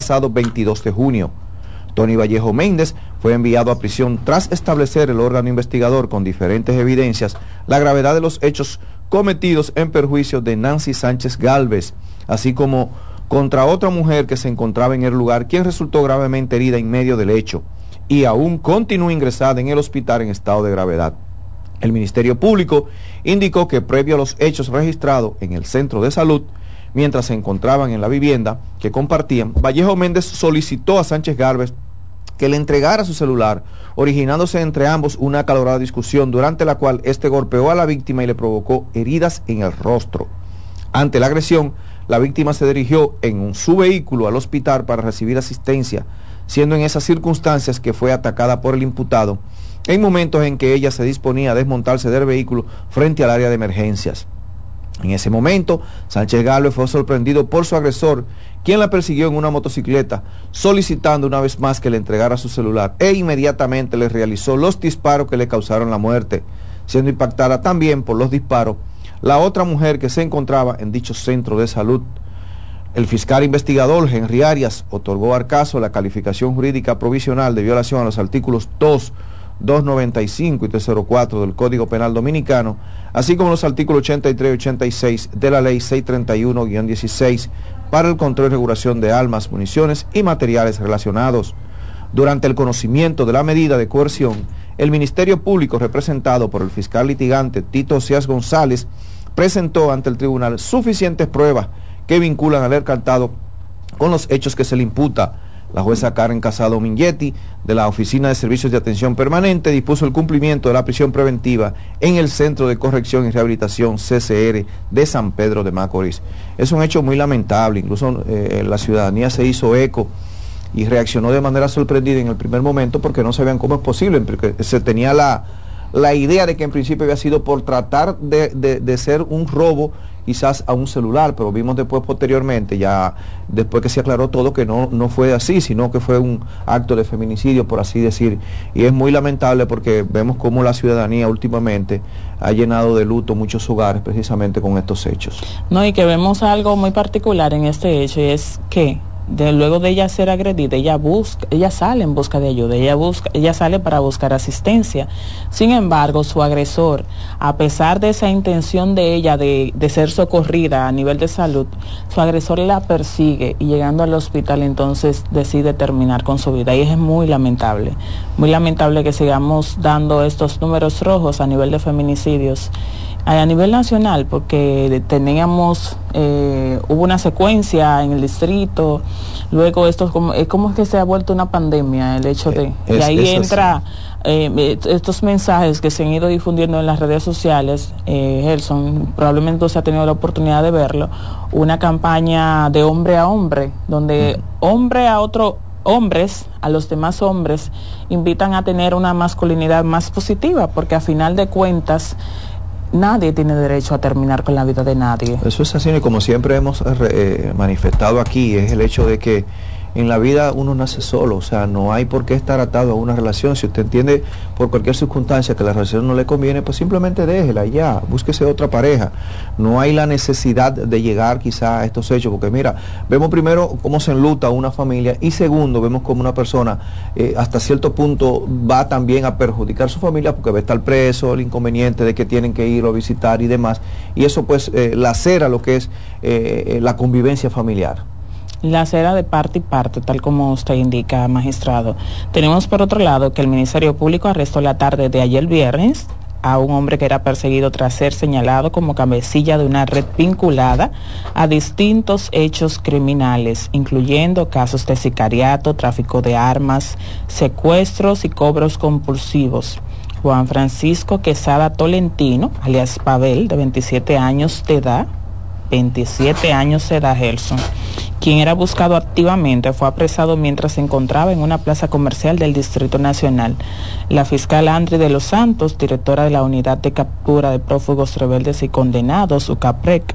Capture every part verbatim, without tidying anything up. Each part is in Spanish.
pasado veintidós de junio. Tony Vallejo Méndez fue enviado a prisión tras establecer el órgano investigador con diferentes evidencias la gravedad de los hechos cometidos en perjuicio de Nancy Sánchez Gálvez, así como contra otra mujer que se encontraba en el lugar, quien resultó gravemente herida en medio del hecho y aún continúa ingresada en el hospital en estado de gravedad. El Ministerio Público indicó que previo a los hechos registrados en el centro de salud, mientras se encontraban en la vivienda que compartían, Vallejo Méndez solicitó a Sánchez Gálvez que le entregara su celular, originándose entre ambos una acalorada discusión durante la cual éste golpeó a la víctima y le provocó heridas en el rostro. Ante la agresión, la víctima se dirigió en su vehículo al hospital para recibir asistencia, siendo en esas circunstancias que fue atacada por el imputado, en momentos en que ella se disponía a desmontarse del vehículo frente al área de emergencias. En ese momento, Sánchez Gálvez fue sorprendido por su agresor, quien la persiguió en una motocicleta, solicitando una vez más que le entregara su celular, e inmediatamente le realizó los disparos que le causaron la muerte, siendo impactada también por los disparos la otra mujer que se encontraba en dicho centro de salud. El fiscal investigador Henry Arias otorgó al caso la calificación jurídica provisional de violación a los artículos dos, doscientos noventa y cinco y trescientos cuatro del Código Penal Dominicano, así como los artículos ochenta y tres y ochenta y seis de la Ley seiscientos treinta y uno guión dieciséis para el control y regulación de armas, municiones y materiales relacionados. Durante el conocimiento de la medida de coerción, el Ministerio Público, representado por el fiscal litigante Tito Ocías González, presentó ante el tribunal suficientes pruebas que vinculan al alcaltado con los hechos que se le imputa. La jueza Karen Casado Minghetti, de la Oficina de Servicios de Atención Permanente, dispuso el cumplimiento de la prisión preventiva en el Centro de Corrección y Rehabilitación C C R de San Pedro de Macorís. Es un hecho muy lamentable, incluso eh, la ciudadanía se hizo eco y reaccionó de manera sorprendida en el primer momento porque no sabían cómo es posible, porque se tenía la, la idea de que en principio había sido por tratar de, de, de ser un robo quizás a un celular, pero vimos después posteriormente, ya después que se aclaró todo, que no, no fue así, sino que fue un acto de feminicidio, por así decir, y es muy lamentable porque vemos cómo la ciudadanía últimamente ha llenado de luto muchos hogares precisamente con estos hechos. No, y que vemos algo muy particular en este hecho, y es que de luego de ella ser agredida, ella busca, ella sale en busca de ayuda, ella busca, ella sale para buscar asistencia. Sin embargo, su agresor, a pesar de esa intención de ella de, de ser socorrida a nivel de salud, su agresor la persigue y llegando al hospital entonces decide terminar con su vida. Y es muy lamentable, muy lamentable que sigamos dando estos números rojos a nivel de feminicidios a nivel nacional, porque teníamos, eh, hubo una secuencia en el distrito, luego esto como, es como que se ha vuelto una pandemia el hecho de, es, y ahí entra eh, estos mensajes que se han ido difundiendo en las redes sociales. eh, Gerson, probablemente usted ha tenido la oportunidad de verlo, una campaña de hombre a hombre, donde uh-huh. hombre a otro hombres, a los demás hombres, invitan a tener una masculinidad más positiva, porque a final de cuentas nadie tiene derecho a terminar con la vida de nadie. Eso es así, y como siempre hemos eh, manifestado aquí, es el hecho de que en la vida uno nace solo, o sea, no hay por qué estar atado a una relación. Si usted entiende por cualquier circunstancia que la relación no le conviene, pues simplemente déjela y ya, búsquese otra pareja. No hay la necesidad de llegar quizá a estos hechos, porque mira, vemos primero cómo se enluta una familia y segundo, vemos cómo una persona eh, hasta cierto punto va también a perjudicar su familia porque va a estar preso, el inconveniente de que tienen que irlo a visitar y demás, y eso pues eh, lacera lo que es eh, la convivencia familiar. La cera de parte y parte, tal como usted indica, magistrado. Tenemos por otro lado que el Ministerio Público arrestó la tarde de ayer viernes a un hombre que era perseguido tras ser señalado como cabecilla de una red vinculada a distintos hechos criminales, incluyendo casos de sicariato, tráfico de armas, secuestros y cobros compulsivos. Juan Francisco Quesada Tolentino, alias Pavel, de veintisiete años de edad, veintisiete años de edad, Gerson, quien era buscado activamente, fue apresado mientras se encontraba en una plaza comercial del Distrito Nacional. La fiscal Andri de los Santos, directora de la Unidad de Captura de Prófugos Rebeldes y Condenados, UCAPREC,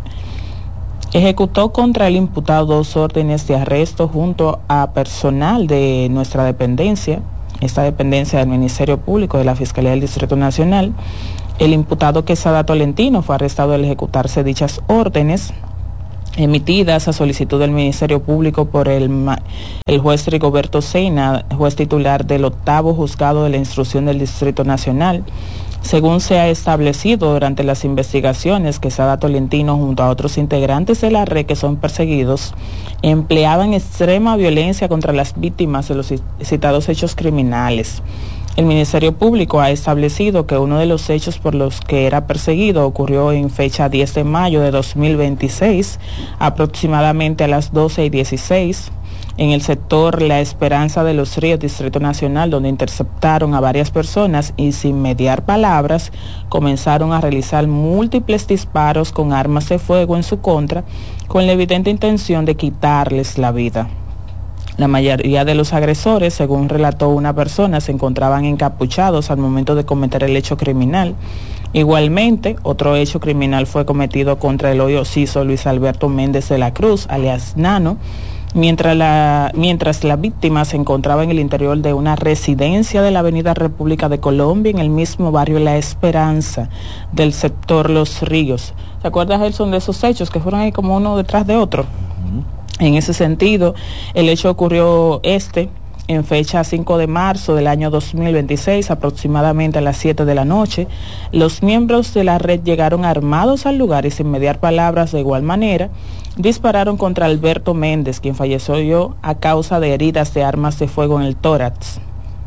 ejecutó contra el imputado dos órdenes de arresto junto a personal de nuestra dependencia, esta dependencia del Ministerio Público de la Fiscalía del Distrito Nacional. El imputado Quesada Tolentino fue arrestado al ejecutarse dichas órdenes. emitidas a solicitud del Ministerio Público por el, el juez Rigoberto Sena, juez titular del octavo juzgado de la instrucción del Distrito Nacional. Según se ha establecido durante las investigaciones, Quesada Tolentino junto a otros integrantes de la red que son perseguidos empleaban extrema violencia contra las víctimas de los citados hechos criminales. El Ministerio Público ha establecido que uno de los hechos por los que era perseguido ocurrió en fecha diez de mayo de dos mil veintiséis, aproximadamente a las doce y dieciséis, en el sector La Esperanza de los Ríos, Distrito Nacional, donde interceptaron a varias personas y sin mediar palabras comenzaron a realizar múltiples disparos con armas de fuego en su contra, con la evidente intención de quitarles la vida. La mayoría de los agresores, según relató una persona, se encontraban encapuchados al momento de cometer el hecho criminal. Igualmente, otro hecho criminal fue cometido contra el hoy occiso Luis Alberto Méndez de la Cruz, alias Nano, mientras la, mientras la víctima se encontraba en el interior de una residencia de la Avenida República de Colombia, en el mismo barrio La Esperanza, del sector Los Ríos. ¿Se acuerdas, Gelson, de esos hechos que fueron ahí como uno detrás de otro? Uh-huh. En ese sentido, el hecho ocurrió este en fecha cinco de marzo del año dos mil veintiséis, aproximadamente a las siete de la noche. Los miembros de la red llegaron armados al lugar y sin mediar palabras de igual manera, dispararon contra Alberto Méndez, quien falleció a causa de heridas de armas de fuego en el tórax.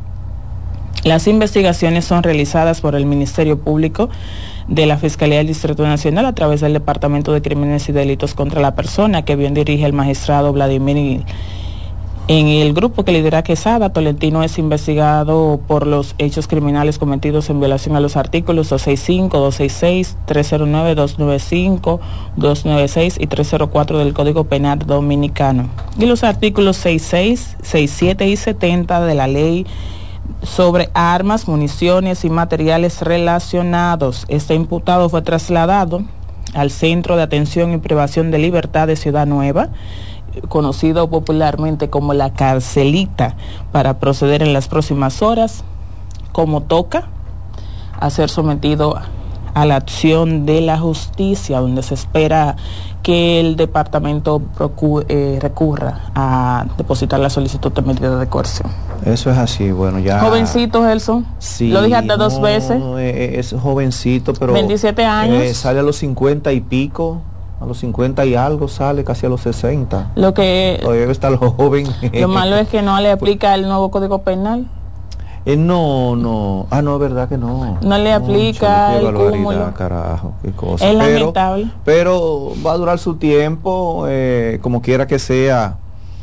Las investigaciones son realizadas por el Ministerio Público de la Fiscalía del Distrito Nacional a través del Departamento de Crímenes y Delitos contra la Persona, que bien dirige el magistrado Vladimir. En el grupo que lidera Quesada, Tolentino es investigado por los hechos criminales cometidos en violación a los artículos doscientos sesenta y cinco, doscientos sesenta y seis, trescientos nueve, doscientos noventa y cinco, doscientos noventa y seis y trescientos cuatro del Código Penal Dominicano, y los artículos sesenta y seis, sesenta y siete y setenta de la Ley sobre Armas, Municiones y Materiales Relacionados. Este imputado fue trasladado al Centro de Atención y Privación de Libertad de Ciudad Nueva, conocido popularmente como la Carcelita, para proceder en las próximas horas, como toca, a ser sometido a la acción de la justicia, donde se espera que el departamento procu- eh, recurra a depositar la solicitud de medida de coerción. Eso es así, bueno, ya... Jovencito, Gelson. Sí, lo dije hasta no, dos veces. Es jovencito, pero... veintisiete años. Eh, sale a los cincuenta y pico, a los cincuenta y algo, sale casi a los sesenta. Lo que... Todavía está lo joven. Lo malo es que no le aplica el nuevo Código Penal. Eh, no, no, ah, no, es verdad que no. No le aplica no, el cúmulo. Carajo, qué cosa. Es pero, lamentable. Pero va a durar su tiempo, eh, como quiera que sea.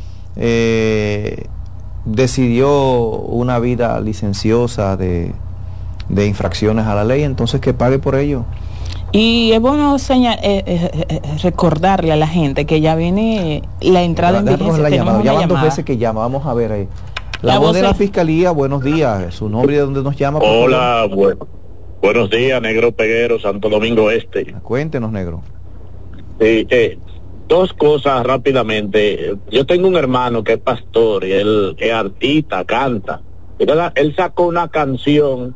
Eh, decidió una vida licenciosa de, de infracciones a la ley, entonces que pague por ello. Y es bueno señal, eh, eh, eh, recordarle a la gente que ya viene la entrada en vigencia. La Tenemos llamada. una Ya van llamada. dos veces que llama, vamos a ver ahí. La, La voz voz de la es... Fiscalía, buenos días, su nombre y de dónde nos llama. Hola, bu buenos días, Negro Peguero, Santo Domingo Este. Cuéntenos, Negro. Sí, eh, dos cosas rápidamente. Yo tengo un hermano que es pastor y él es artista, canta. Entonces, él sacó una canción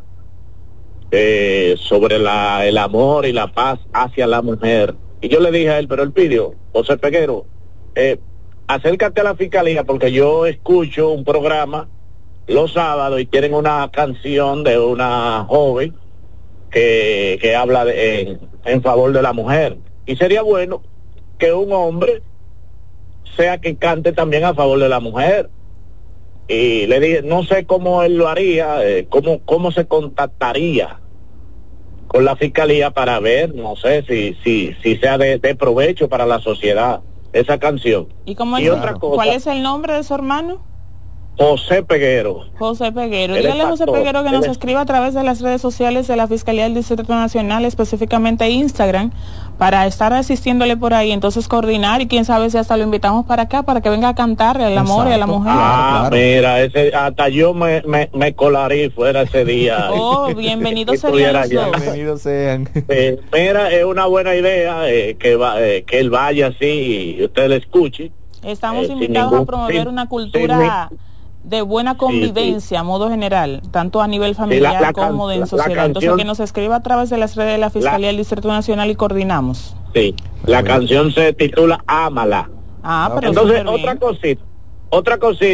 eh, sobre la, el amor y la paz hacia la mujer. Y yo le dije a él, pero él pidió, José Peguero, eh, acércate a la Fiscalía porque yo escucho un programa los sábados y tienen una canción de una joven que, que habla de, en, en favor de la mujer. Y sería bueno que un hombre sea que cante también a favor de la mujer. Y le dije, no sé cómo él lo haría, eh, cómo, cómo se contactaría con la Fiscalía para ver, no sé, si, si, si sea de, de provecho para la sociedad esa canción. ¿Y, cómo y es, otra cosa, cuál es el nombre de su hermano? José Peguero. José Peguero. Él Dígale a José pastor, Peguero que nos es... escriba a través de las redes sociales de la Fiscalía del Distrito Nacional, específicamente Instagram, para estar asistiéndole por ahí, entonces coordinar y quién sabe si hasta lo invitamos para acá para que venga a cantarle el amor Exacto. y a la mujer. Ah, claro. Mira, ese, hasta yo me, me, me colarí fuera ese día. Oh, bienvenidos serían los dos. Bienvenidos sean. Eh, mira, es una buena idea eh, que, va, eh, que él vaya así y usted le escuche. Estamos eh, invitados ningún, a promover sin, una cultura de buena convivencia, sí, sí, a modo general, tanto a nivel familiar, sí, la, la como de en sociedad. La, la canción, entonces, que nos escriba a través de las redes de la Fiscalía del Distrito Nacional y coordinamos. Sí, la canción se titula Ámala. Ah, pero entonces, otra cosita, otra cosita.